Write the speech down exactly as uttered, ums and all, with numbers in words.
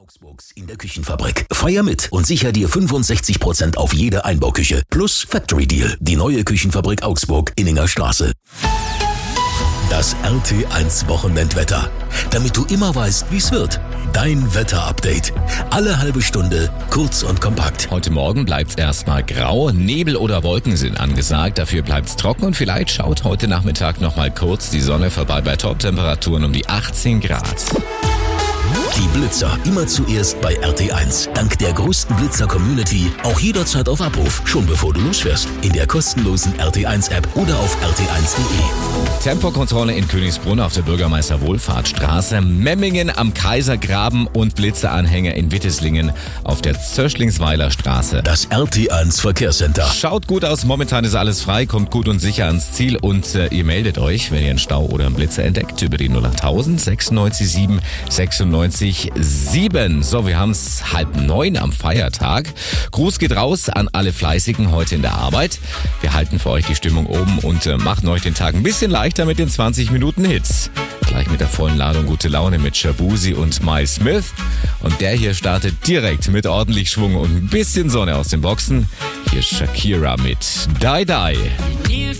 Augsburgs in der Küchenfabrik. Feier mit und sicher dir fünfundsechzig Prozent auf jede Einbauküche. Plus Factory Deal. Die neue Küchenfabrik Augsburg, Inninger Straße. Das R T eins Wochenendwetter. Damit du immer weißt, wie's wird. Dein Wetterupdate. Alle halbe Stunde, kurz und kompakt. Heute Morgen bleibt's erstmal grau, Nebel oder Wolken sind angesagt, dafür bleibt's trocken und vielleicht schaut heute Nachmittag nochmal kurz die Sonne vorbei bei Top-Temperaturen um die achtzehn Grad. Die Blitzer immer zuerst bei R T eins. Dank der größten Blitzer-Community auch jederzeit auf Abruf, schon bevor du losfährst. In der kostenlosen R T eins App oder auf r t eins punkt d e. Tempokontrolle in Königsbrunn auf der Bürgermeister-Wohlfahrtstraße, Memmingen am Kaisergraben und Blitzeranhänger in Witteslingen auf der Zöschlingsweiler Straße. Das R T eins Verkehrscenter. Schaut gut aus, momentan ist alles frei, kommt gut und sicher ans Ziel und äh, ihr meldet euch, wenn ihr einen Stau oder einen Blitzer entdeckt, über die null acht null null sechs sieben sechsundneunzig sieben. So, wir haben es halb neun am Feiertag. Gruß geht raus an alle Fleißigen heute in der Arbeit. Wir halten für euch die Stimmung oben und äh, machen euch den Tag ein bisschen leichter mit den zwanzig Minuten Hits. Gleich mit der vollen Ladung gute Laune mit Shabuzi und My Smith. Und der hier startet direkt mit ordentlich Schwung und ein bisschen Sonne aus den Boxen. Hier Shakira mit Die Die.